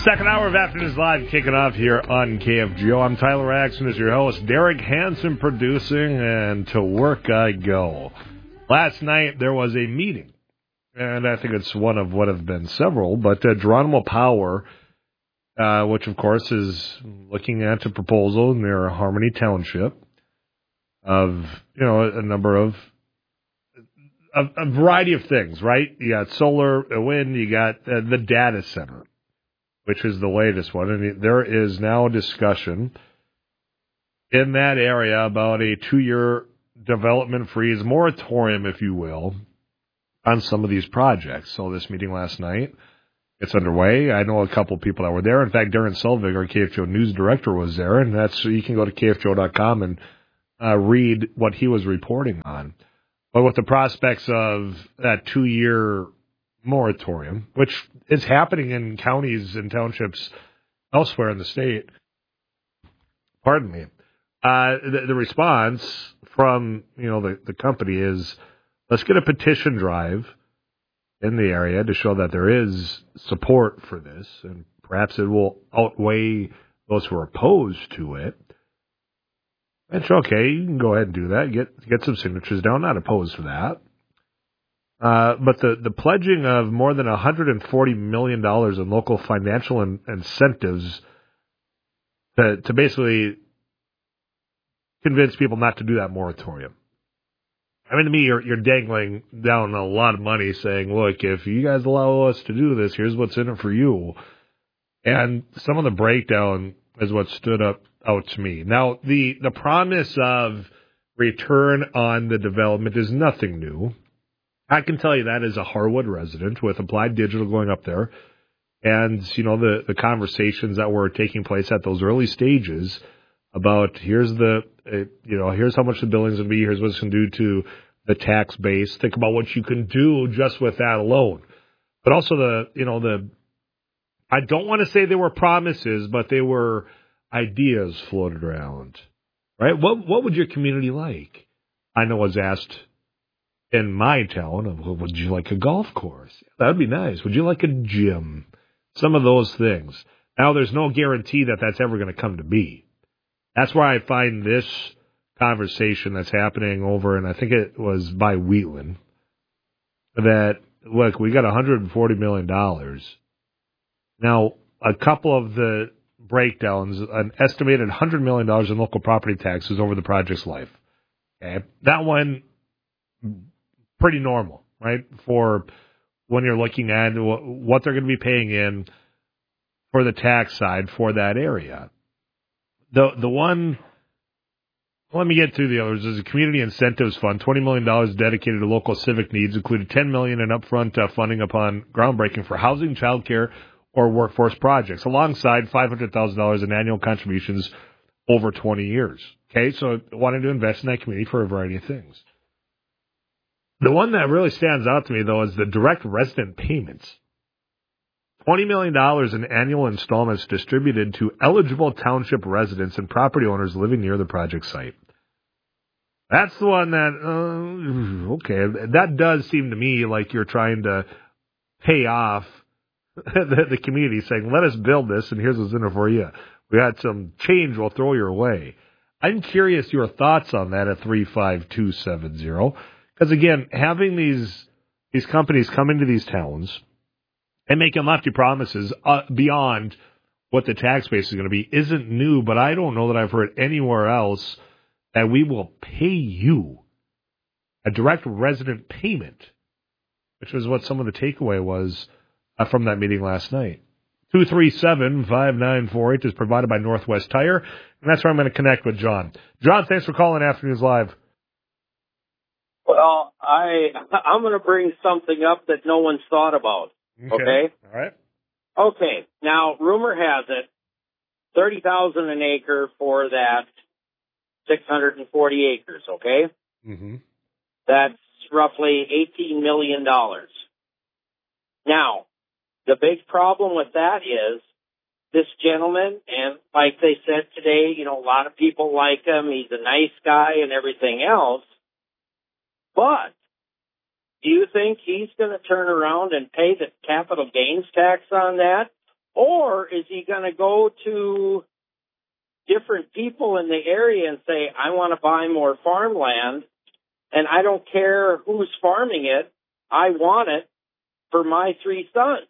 Second hour of Afternoons Live kicking off here on KFGO. I'm Tyler Axon as your host. Derek Hansen producing, and to work I go. Last night there was a meeting, and I think it's one of what have been several, but Geronimo Power, which of course is looking at a proposal near Harmony Township of, a number of a variety of things, right? You got solar, wind, you got the data center, which is the latest one. And there is now a discussion in that area about a 2-year development freeze moratorium, if you will, on some of these projects. So this meeting last night, it's underway. I know a couple of people that were there. In fact, Darren Selvig, our KFGO news director, was there. And you can go to KFGO.com and read what he was reporting on. But with the prospects of that 2-year moratorium, which is happening in counties and townships elsewhere in the state, the response from the company is, let's get a petition drive in the area to show that there is support for this, and perhaps it will outweigh those who are opposed to it. And so, okay, you can go ahead and do that. Get some signatures down. Not opposed to that. But the pledging of more than $140 million in local financial incentives to basically convince people not to do that moratorium. I mean, to me, you're dangling down a lot of money saying, look, if you guys allow us to do this, here's what's in it for you. And some of the breakdown is what stood out to me. Now, the promise of return on the development is nothing new. I can tell you that as a Harwood resident with Applied Digital going up there, and the conversations that were taking place at those early stages about here's how much the building's going to be, here's what it's going to do to the tax base. Think about what you can do just with that alone. But also I don't want to say they were promises, but they were ideas floated around, right? What would your community like? I know I was asked in my town, would you like a golf course? That'd be nice. Would you like a gym? Some of those things. Now, there's no guarantee that that's ever going to come to be. That's why I find this conversation that's happening over, and I think it was by Wheatland, that, look, we got $140 million. Now, a couple of the breakdowns, an estimated $100 million in local property taxes over the project's life. Okay, that one, pretty normal, right? For when you're looking at what they're going to be paying in for the tax side for that area. The one, let me get through the others. There's a community incentives fund, $20 million dedicated to local civic needs, included $10 million in upfront funding upon groundbreaking for housing, childcare, or workforce projects, alongside $500,000 in annual contributions over 20 years. Okay, so wanting to invest in that community for a variety of things. The one that really stands out to me, though, is the direct resident payments. $20 million in annual installments distributed to eligible township residents and property owners living near the project site. That's the one that, that does seem to me like you're trying to pay off the community, saying, let us build this, and here's what's in it for you. We got some change we'll throw your way. I'm curious your thoughts on that at 35270. Because, again, having these companies come into these towns and making lofty promises beyond what the tax base is going to be isn't new, but I don't know that I've heard anywhere else that we will pay you a direct resident payment, which was what some of the takeaway was from that meeting last night. 237-5948 is provided by Northwest Tire, and that's where I'm going to connect with John. John, thanks for calling Afternoons Live. Well, I'm going to bring something up that no one's thought about. Okay? All right. Okay. Now, rumor has it, $30,000 an acre for that 640 acres, okay? Mm-hmm. That's roughly $18 million. Now, the big problem with that is this gentleman, and like they said today, a lot of people like him. He's a nice guy and everything else. But do you think he's going to turn around and pay the capital gains tax on that? Or is he going to go to different people in the area and say, I want to buy more farmland, and I don't care who's farming it, I want it for my 3 sons?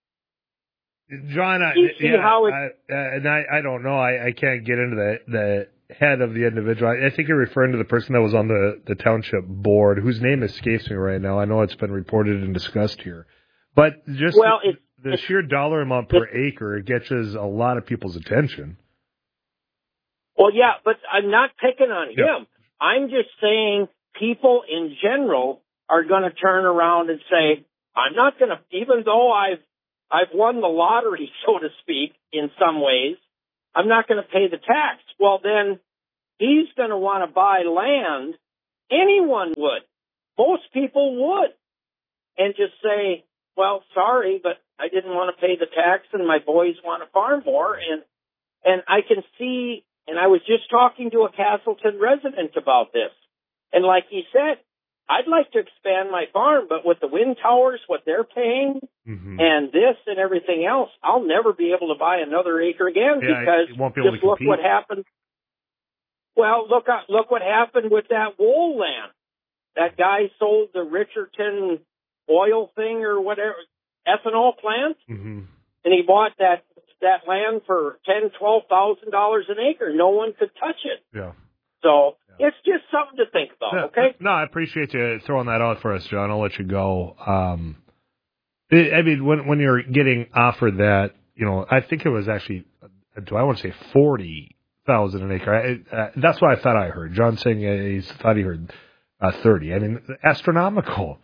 John, I don't know. I can't get into the head of the individual. I think you're referring to the person that was on the township board, whose name escapes me right now. I know it's been reported and discussed here. But just the sheer dollar amount per acre, it catches a lot of people's attention. Well, yeah, but I'm not picking on him. I'm just saying people in general are going to turn around and say, I'm not going to, even though I've won the lottery, so to speak, in some ways, I'm not going to pay the tax. Well, then he's going to want to buy land. Anyone would. Most people would. And just say, well, sorry, but I didn't want to pay the tax and my boys want to farm more. And I can see, and I was just talking to a Castleton resident about this. And like he said, I'd like to expand my farm, but with the wind towers, what they're paying, and this and everything else, I'll never be able to buy another acre again because just look what happened. Well, look what happened with that wool land. That guy sold the Richardson oil thing or whatever, ethanol plant, and he bought that land for $10,000-$12,000 an acre. No one could touch it. Yeah. So it's just something to think about, okay? No, I appreciate you throwing that out for us, John. I'll let you go. I mean, when you're getting offered that, I think it was actually, do I want to say $40,000 an acre? That's what I thought I heard. John saying he thought he heard 30. I mean, astronomical.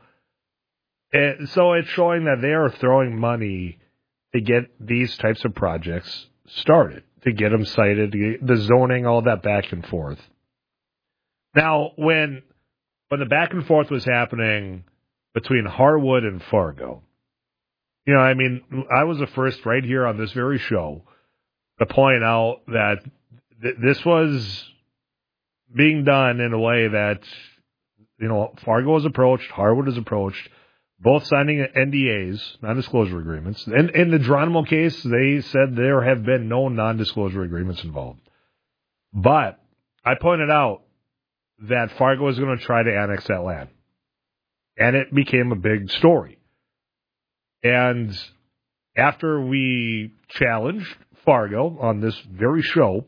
So it's showing that they are throwing money to get these types of projects started, to get them cited, to get the zoning, all that back and forth. Now, when the back and forth was happening between Harwood and Fargo, I mean, I was the first right here on this very show to point out that this was being done in a way that, Fargo was approached, Harwood was approached, both signing NDAs, non-disclosure agreements. And in the Geronimo case, they said there have been no non-disclosure agreements involved. But I pointed out that Fargo was going to try to annex that land. And it became a big story. And after we challenged Fargo on this very show,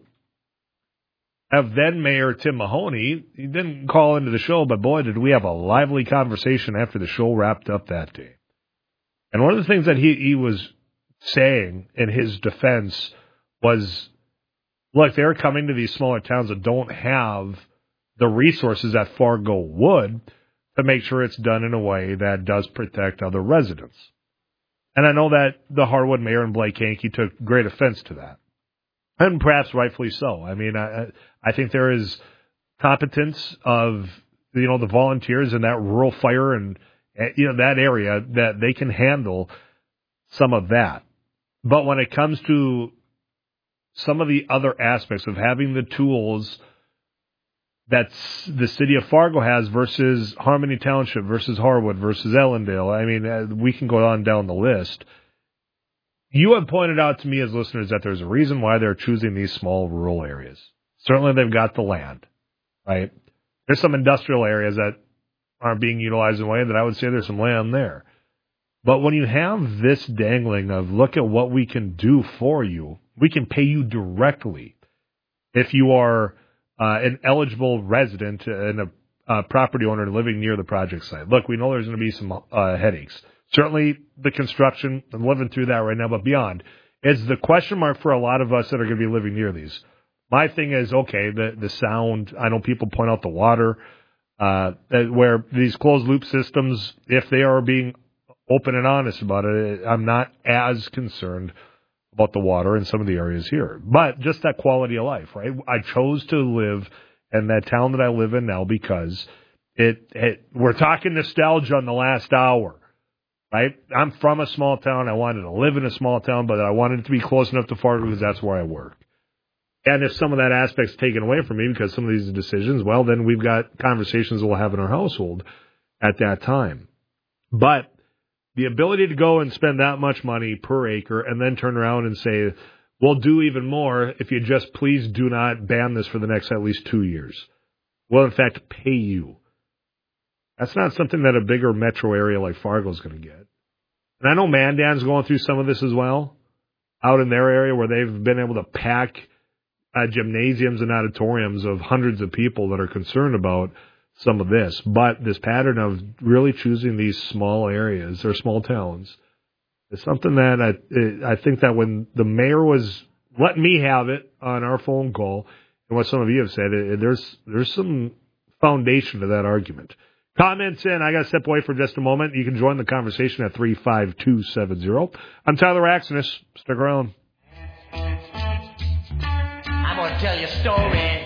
of then Mayor Tim Mahoney, he didn't call into the show, but boy, did we have a lively conversation after the show wrapped up that day. And one of the things that he was saying in his defense was, look, they're coming to these smaller towns that don't have the resources that Fargo would to make sure it's done in a way that does protect other residents. And I know that the Harwood mayor and Blake Hankey took great offense to that. And perhaps rightfully so. I mean, I think there is competence of, the volunteers in that rural fire and, that area that they can handle some of that. But when it comes to some of the other aspects of having the tools that the city of Fargo has versus Harmony Township versus Harwood versus Ellendale, I mean, we can go on down the list. You have pointed out to me as listeners that there's a reason why they're choosing these small rural areas. Certainly they've got the land, right? There's some industrial areas that aren't being utilized in a way that I would say there's some land there. But when you have this dangling of, look at what we can do for you, we can pay you directly if you are an eligible resident and a property owner living near the project site. Look, we know there's going to be some headaches. Certainly the construction, I'm living through that right now, but beyond, it's the question mark for a lot of us that are going to be living near these. My thing is, okay, the sound, I know people point out the water, where these closed loop systems, if they are being open and honest about it, I'm not as concerned about the water in some of the areas here. But just that quality of life, right? I chose to live in that town that I live in now because we're talking nostalgia in the last hour. Right? I'm from a small town. I wanted to live in a small town, but I wanted it to be close enough to Fargo because that's where I work. And if some of that aspect's taken away from me because some of these decisions, well, then we've got conversations we'll have in our household at that time. But the ability to go and spend that much money per acre and then turn around and say, we'll do even more if you just please do not ban this for the next at least 2 years. We'll, in fact, pay you. That's not something that a bigger metro area like Fargo is going to get. And I know Mandan's going through some of this as well, out in their area where they've been able to pack gymnasiums and auditoriums of hundreds of people that are concerned about some of this. But this pattern of really choosing these small areas or small towns is something that I think that when the mayor was letting me have it on our phone call, and what some of you have said, there's some foundation to that argument. Comments in. I got to step away for just a moment. You can join the conversation at 35270. I'm Tyler Axenis. Stick around. I'm going to tell you a story.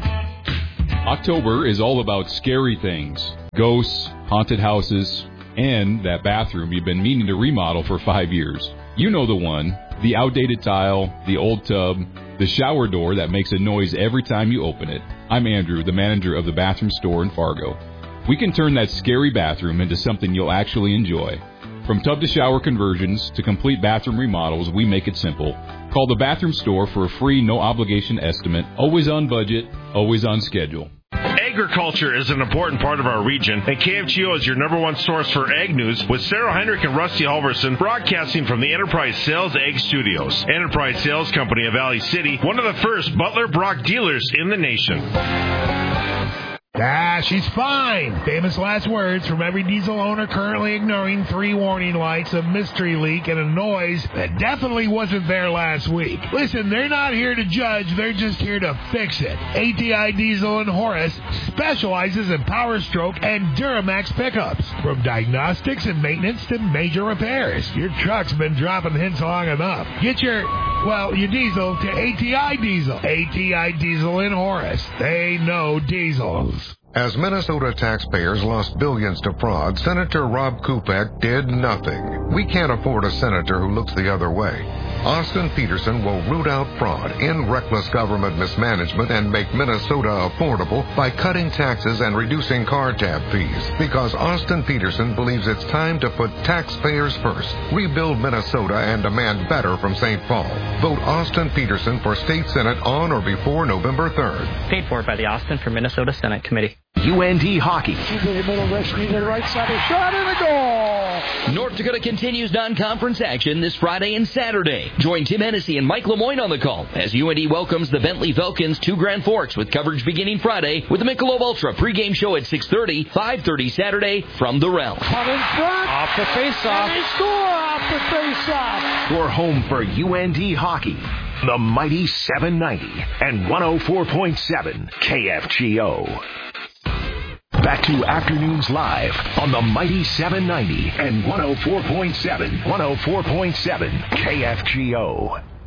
October is all about scary things. Ghosts, haunted houses, and that bathroom you've been meaning to remodel for 5 years. You know the one. The outdated tile, the old tub, the shower door that makes a noise every time you open it. I'm Andrew, the manager of the bathroom store in Fargo. We can turn that scary bathroom into something you'll actually enjoy. From tub to shower conversions to complete bathroom remodels, we make it simple. Call the bathroom store for a free, no-obligation estimate. Always on budget, always on schedule. Agriculture is an important part of our region, and KFGO is your number one source for ag news, with Sarah Heinrich and Rusty Halverson broadcasting from the Enterprise Sales Ag Studios. Enterprise Sales Company of Valley City, one of the first Butler Brock dealers in the nation. She's fine. Famous last words from every diesel owner currently ignoring 3 warning lights, a mystery leak, and a noise that definitely wasn't there last week. Listen, they're not here to judge. They're just here to fix it. ATI Diesel in Horace specializes in Power Stroke and Duramax pickups. From diagnostics and maintenance to major repairs. Your truck's been dropping hints long enough. Get your diesel to ATI Diesel. ATI Diesel in Horace. They know diesels. As Minnesota taxpayers lost billions to fraud, Senator Rob Kupek did nothing. We can't afford a senator who looks the other way. Austin Peterson will root out fraud, end reckless government mismanagement, and make Minnesota affordable by cutting taxes and reducing car tab fees. Because Austin Peterson believes it's time to put taxpayers first, rebuild Minnesota, and demand better from St. Paul. Vote Austin Peterson for State Senate on or before November 3rd. Paid for by the Austin for Minnesota Senate Committee. UND Hockey. She's in the middle, rescue to the right side, a shot and a goal! North Dakota continues non-conference action this Friday and Saturday. Join Tim Hennessy and Mike Lemoyne on the call as UND welcomes the Bentley Falcons to Grand Forks with coverage beginning Friday with the Michelob Ultra pregame show at 6:30, 5:30 Saturday from the Realm. Cut in front. Off the face-off. And they score off the face-off. Your home for UND Hockey. The Mighty 790 and 104.7 KFGO. Back to Afternoons Live on the Mighty 790 and 104.7 KFGO.